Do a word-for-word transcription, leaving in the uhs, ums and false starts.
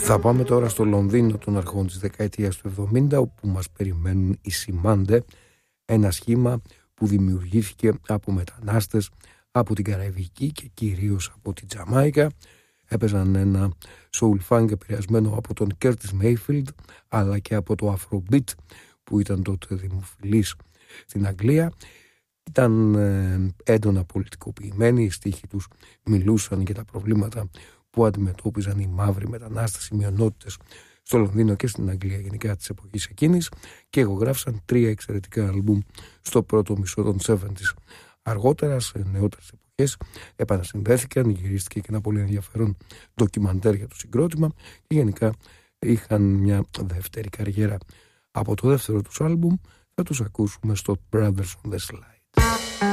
Θα πάμε τώρα στο Λονδίνο των αρχών της δεκαετίας του εβδομήντα, όπου μας περιμένουν οι Σιμάντε, ένα σχήμα που δημιουργήθηκε από μετανάστες από την Καραϊβική και κυρίως από την Τζαμάικα. Έπαιζαν ένα soul funk επηρεασμένο από τον Curtis Mayfield, αλλά και από το Afrobeat που ήταν τότε δημοφιλής στην Αγγλία. Ήταν ε, έντονα πολιτικοποιημένοι, οι στίχοι τους μιλούσαν για τα προβλήματα που αντιμετώπιζαν οι μαύροι μετανάστες, οι μειονότητες στο Λονδίνο και στην Αγγλία γενικά της εποχής εκείνης, και εγγράφησαν τρία εξαιρετικά άλμπουμ στο πρώτο μισό των εβδομήντα. Αργότερα, σε νεότερες εποχές, επανασυνδέθηκαν, γυρίστηκε και ένα πολύ ενδιαφέρον ντοκιμαντέρ για το συγκρότημα και γενικά είχαν μια δεύτερη καριέρα. Από το δεύτερο τους άλμπουμ θα τους ακούσουμε στο Brothers on the Slide.